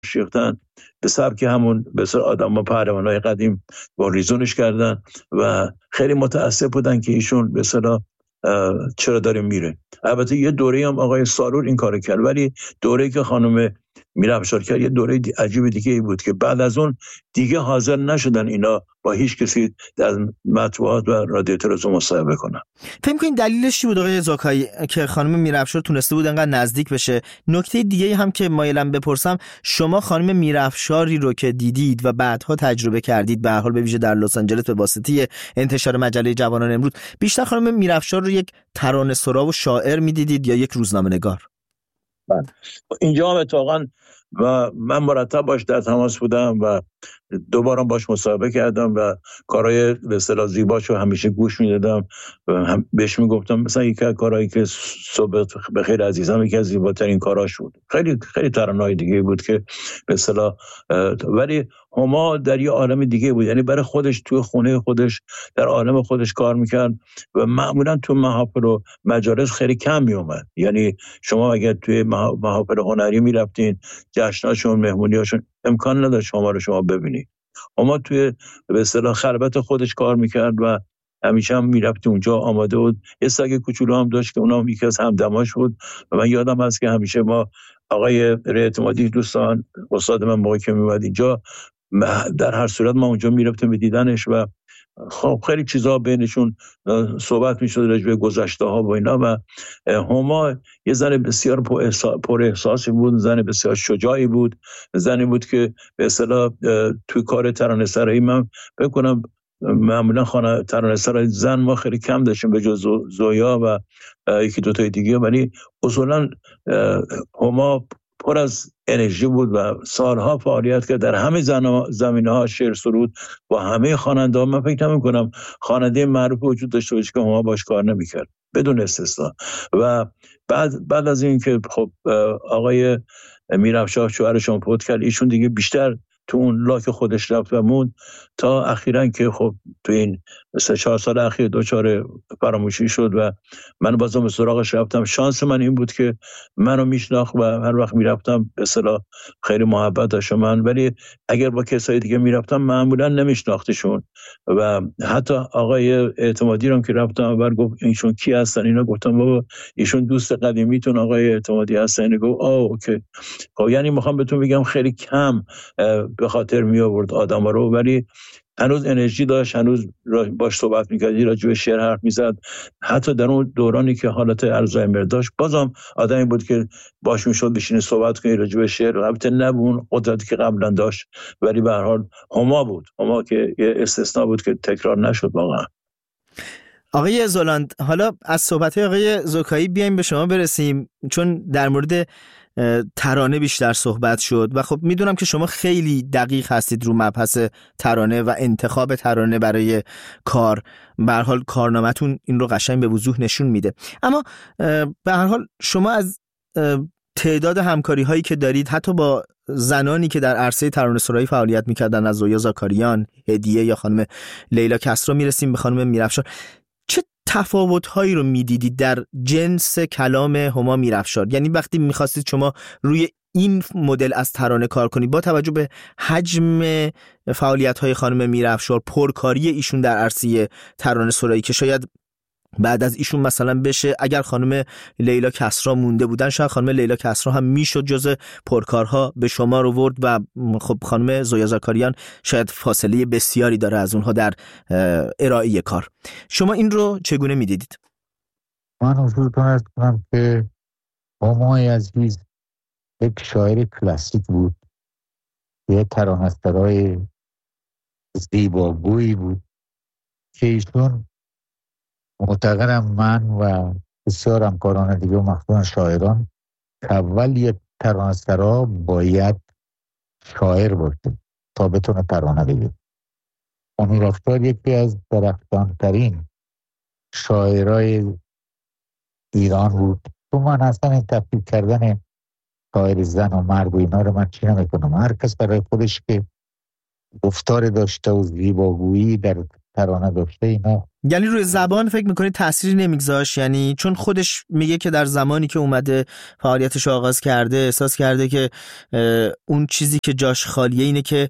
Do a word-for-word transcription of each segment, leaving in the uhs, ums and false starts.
شیختن به سبک همون بسیار آدم ها پهلوانای قدیم با ریزونش کردن و خیلی متاسف بودن که ایشون به اصطلاح چرا داره میره. البته یه دوره هم آقای سارور این کارو کرد، ولی دوره که خانم میرافشار کرد یه دوره دی عجیب دیگه ای بود که بعد از اون دیگه حاضر نشدن اینا با هیچ کسی در مطبوعات و رادیو تلویزیون مصاحبه کنن. فکر کنید دلیلش چی بود آقای زاکایی که خانم میرافشار تونسته بود انقدر نزدیک بشه؟ نکته دیگه هم که مایلم بپرسم، شما خانم میرافشاری رو که دیدید و بعدها تجربه کردید، به هر حال به ویژه در لس آنجلس به واسطه انتشار مجله جوانان امروز، بیشتر خانم میرافشار رو یک ترانه سرا و شاعر میدیدید یا یک روزنامه‌نگار؟ اینجا هم اتفاقا و من مرتب باش در تماس بودم و دوبارم باش مصاحبه کردم و کارهای به اصطلاح زیباشو همیشه گوش میدادم و هم بهش میگفتم مثلا یکی از کارهایی که صبح بخیر عزیزم یکی از زیباترین کاراش بود. خیلی خیلی ترانه‌های دیگه بود که به اصطلاح، ولی هما در یه عالم دیگه بود، یعنی برای خودش توی خونه خودش در عالم خودش کار میکرد و معمولا تو محافل و مجالس خیلی کم میومد. یعنی شما اگر توی محافل هنری میرفتین، جشناشون، مهمونیاشون، امکان نداشت شما رو شما ببینید. اما توی به اصطلاح خلوت خودش کار میکرد و همیشه هم میرفت اونجا، آماده بود. یه سگ کوچولو هم داشت که اونم یکی از همدماش بود و من یادم هست که همیشه ما آقای ری اعتمادی دوستان استاد من موقعی که میومد اینجا، در هر صورت ما اونجا میرفتیم به دیدنش و خب خیلی چیزا بینشون صحبت میشد راجع به گذشته ها و اینا. و هما یه زن بسیار پر احساسی بود، زن بسیار شجاعی بود، زنی بود که به اصطلاح توی کار ترانه‌سرایی من بکنم معمولا خانه ترانه‌سرای زن ما خیلی کم داشتیم به جز زویا و یکی دو تای دیگه، ولی اصولا هما پر از انرژی بود و سالها فعالیت کرد در همه زمینه‌ها، شعر سرود با همه خواننده‌ها. من فکر نمی‌کنم خواننده معروف وجود داشته باشه که هما باش کار نمی‌کرد بدون استثنا. و بعد بعد از این که خب آقای میرافشار شوهرشون فوت کرد، ایشون دیگه بیشتر تو اون لاک خودش رفت و موند تا اخیراً که خب تو این سه چهار سال اخیر دچار فراموشی شد و من بازم به سراغش رفتم. شانس من این بود که منو میشناخت و هر وقت میرفتم به اصطلاح خیلی محبت داشت من، ولی اگر با کسای دیگه میرفتم معمولا نمیشناختشون. و حتی آقای اعتمادی رو که رفتم و گفت ایشون کی هستن، اینا گفتم بابا ایشون دوست قدیمیتون آقای اعتمادی هستن. گفت آه اوکی. خب یعنی میخوام بهتون بگم خیلی کم به خاطر می آورد آدم رو، ولی هنوز انرژی داشت، هنوز باش صحبت میکردی، راجع به شعر حرف میزد. حتی در اون دورانی که حالت الزایمر داشت بازم آدمی بود که باش میشد بشینه صحبت کنی راجع به شعر. البته نه اون قدرتی که قبلا داشت، ولی به هر حال هما بود، هما که یه استثناء بود که تکرار نشد واقعا. آقای زولاند، حالا از صحبت‌های آقای زوکایی بیایم به شما برسیم، چون در مورد ترانه بیشتر صحبت شد و خب میدونم که شما خیلی دقیق هستید رو مبحث ترانه و انتخاب ترانه برای کار. به هر حال کارنامه‌تون این رو قشنگ به وضوح نشون میده. اما به هر حال شما از تعداد همکاری هایی که دارید حتی با زنانی که در عرصه ترانه سرایی فعالیت میکردن، از زویا زاکاریان، هدیه یا خانم لیلا کسرا میرسیم به خانم میرافشار، چه تفاوت‌هایی رو می‌دیدید در جنس کلام هما میرافشار؟ یعنی وقتی می‌خواستید شما روی این مدل از ترانه کار کنید با توجه به حجم فعالیت‌های خانم میرافشار، پرکاری ایشون در عرصه ترانه سرایی که شاید بعد از ایشون مثلا بشه، اگر خانم لیلا کسرا مونده بودن شاید خانم لیلا کسرا هم میشد جز پرکارها به شما رو ورد و خب خانم زویا زاکاریان شاید فاصله بسیاری داره از اونها در ارائه کار. شما این رو چگونه میدیدید؟ من حضورتون ارز کنم که همای عزیز یک شاعر کلاسیک بود، یک ترانه‌سرای زیباگویی بود که ایشون معتقدم من و بسیار همکاران دیگه و مخصوصا شاعران که اول یک ترانه‌سرا باید شاعر باشه تا بتونه ترانه بگه. میرافشار یکی از درخشانترین شاعرای ایران بود. تو من اصلا این تفکیک کردن شاعر زن و مرد و اینا رو من چی نمیکنم. هر کس برای خودش که گفتار داشته و زیباگویی در ترانه داشته اینا یعنی روی زبان فکر میکنید تأثیری نمیگذاشت؟ یعنی چون خودش میگه که در زمانی که اومده فعالیتش آغاز کرده احساس کرده که اون چیزی که جاش خالیه اینه که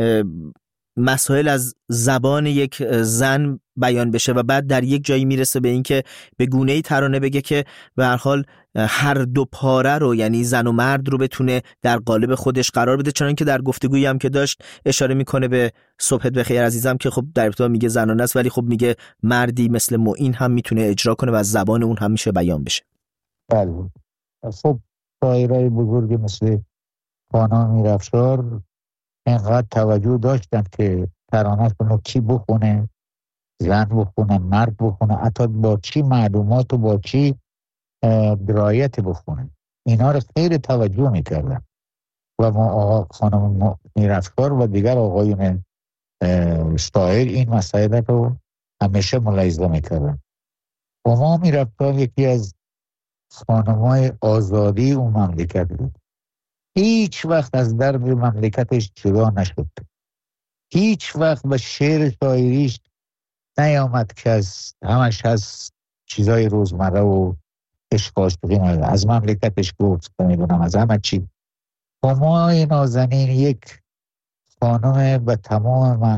مسائل از زبان یک زن بیان بشه و بعد در یک جایی میرسه به این که به گونه‌ای ترانه بگه که به هر حال هر دو پاره رو، یعنی زن و مرد رو بتونه در قالب خودش قرار بده. چنان که در گفتگویی هم که داشت اشاره میکنه به صبحت بخیر عزیزم که خب در ابتدا میگه زنانه است ولی خب میگه مردی مثل معین هم میتونه اجرا کنه و از زبان اون هم میشه بیان بشه. بله خب شاعرای بزرگی مثل خانم میرافشار اینقدر توجه داشتن که ترانه‌شون رو کی بخونه، زن بخونه، مرد بخونه، حتی با چی معلومات و با چی درایت بخونه، اینا رو خیلی توجه میکردن و ما آقا خانم میرافشار و دیگر آقایون شاعر این مسائل رو همیشه ملاحظه میکردن. و ما میرافشار یکی از خانم‌های آزادی اون مملکت بود، هیچ وقت از درد مملکتش جدا نشد، هیچ وقت به شعر شاعریش نیامد که از همش از چیزای روزمره و اشکاش بگیم از مملکتش گفت نمیدونم از همه چی. با ما نازنین یک خانم به تمام من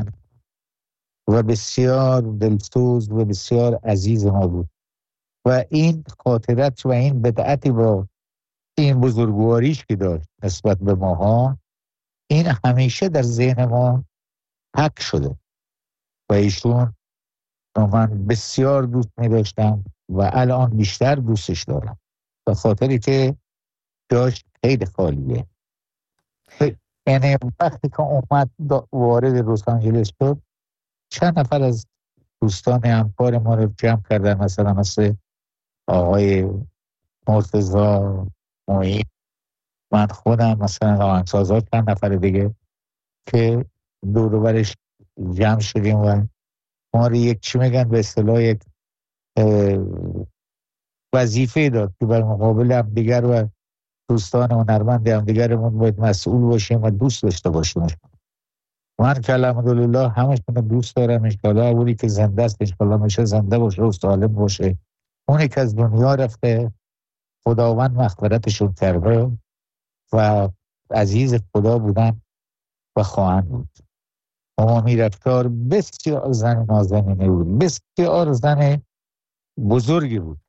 و بسیار دلسوز و بسیار عزیز ما بود و این خاطرت و این بدعتی با این بزرگواریش که داشت نسبت به ماها، این همیشه در ذهن ما حک شده و ایشون من بسیار دوست می داشتم و الان بیشتر دوستش دارم به خاطری که داشت خیلی خالیه. یعنی وقتی که اومد وارد لس آنجلس شد چند نفر از دوستان همکار ما رو جمع کردن، مثلا مثل آقای مرتضی معین، من خودم، مثلا آهنگسازا چند نفر دیگه که دور و برش جمع شدیم و ما رو یک چی میگن به اصطلاح یک وظیفه داد که بر مقابل هم دیگر و دوستان هنرمند هم دیگرمون باید مسئول باشیم و دوست داشته باشیم. من که الحمدلله همشون رو دوست دارم، انشالله اونی که زنده است انشالله میشه زنده باشه و سالم باشه، اونی که از دنیا رفته خداوند مغفرتشون کرده و عزیز خدا بودن و خواهند بود. اما میرافشار بسیار زن نازنینی بود، بسیار زن بزرگی بود.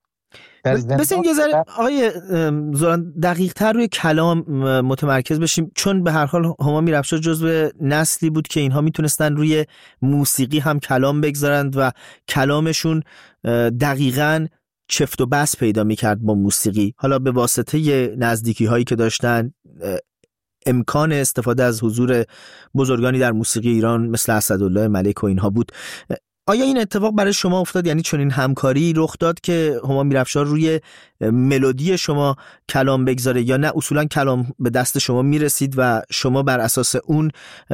بس این یه ذره آقای زولان دقیق تر روی کلام متمرکز بشیم، چون به هر حال هما میرافشار جزو نسلی بود که اینها میتونستن روی موسیقی هم کلام بگذارند و کلامشون دقیقاً چفت و بس پیدا میکرد با موسیقی، حالا به واسطه نزدیکی هایی که داشتن، امکان استفاده از حضور بزرگانی در موسیقی ایران مثل اسدالله ملک و اینها بود. آیا این اتفاق برای شما افتاد؟ یعنی چون این همکاری رخ داد که هما میرافشار روی ملودی شما کلام بگذاره، یا نه اصولا کلام به دست شما میرسید و شما بر اساس اون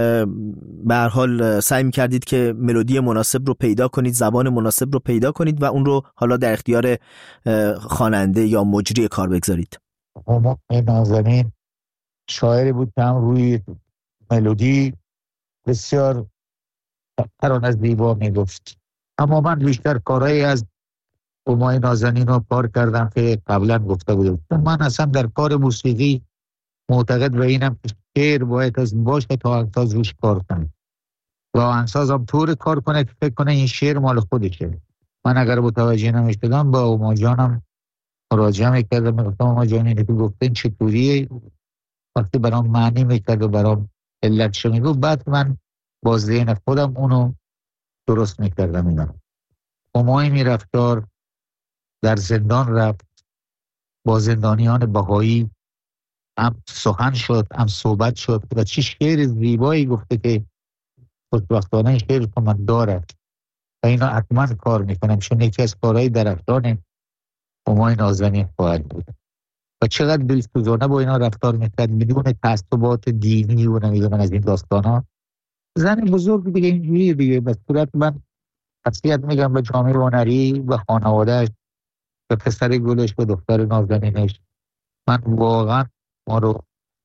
به هر حال سعی میکردید که ملودی مناسب رو پیدا کنید، زبان مناسب رو پیدا کنید و اون رو حالا در اختیار خواننده یا مجری کار بگذارید؟ هما نازنین شاعری بود که هم روی ملودی بسیار ترانه زیبا میگفت، اما من بیشتر کارهایی از همای نازنین رو کار کردم که قبلا گفته بودم. من اصلا در کار موسیقی معتقد به اینم که شعر باید از باشه تا آهنگساز روش کار کنه و آهنگساز هم طور کار کنه که فکر کنه این شعر مال خودشه. من اگر متوجه نمیشدم با هما جانم مراجعه میکردم، میگفتم هما جان اینو که گفتن چطوریه، وقتی برام معنی میکرد و برام علتشو میگفت، بعد من با ذهن خودم اونو درست میکردم. اینا همای میرافشار در زندان رفت، با زندانیان بهایی هم سخن شد، هم صحبت شد و چی شعر زیبایی گفته که خوشبختانه این شعر که من دارد و اینا حتما کار میکنم، چون یکی از کارهای درختان همای نازنین خواهد بود و چقدر دلسوزانه با اینا رفتار میکرد بدون تعصبات دینی و نمیدونم از این داستانا. زن بزرگ دیگه اینجوری دیگه. به صورت من تسلیت میگم به جامعه هنری و خانوادهش و پسر گلش و دختر نازنینش. من واقعا ما رو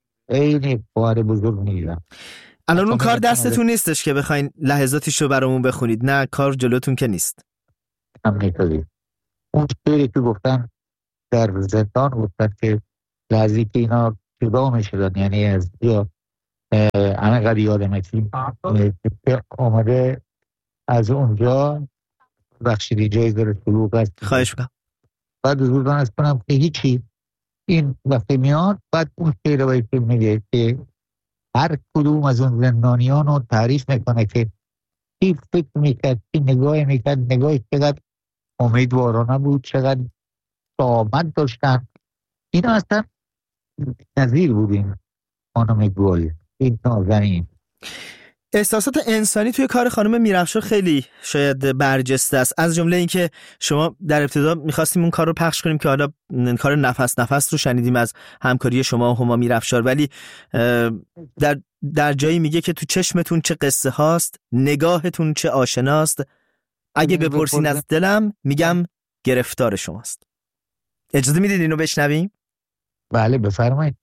عین خواهر بزرگ میگیرم. الان اون کار دستتون نیستش که بخواین لحظاتیشو برامون بخونید؟ نه کار جلوتون که نیست. امریکایی. اون شعری که گفتن در زندان گفتن که لحظی که اینا جدا میشدن، یعنی از یا همه قد یادمه که آمده از اونجا بخشیدی جایی داره شلوغ است. خواهش میکنم. بعد حضور دانست کنم که هیچی، این وقتی میاد بعد اون شعر باید که میگه که هر کدوم از اون زندانیان رو تعریف میکنه که کی فکر میکرد، کی نگاه میکرد، نگاه چقدر امیدوارانه بود، چقدر آمد داشتن. این اصلا نظیر بودیم. خانم گل این نازنین. احساسات انسانی توی کار خانم میرافشار خیلی شاید برجسته است، از جمله اینکه شما در ابتدا می‌خواستیم اون کار رو پخش کنیم که حالا کار نفس نفس رو شنیدیم از همکاری شما و هما میرافشار، ولی در در جایی میگه که تو چشمتون چه قصه هاست، نگاهتون چه آشناست، اگه بپرسین از دلم میگم گرفتار شماست. اجازه میدید اینو بشنویم؟ بله بفرمایید.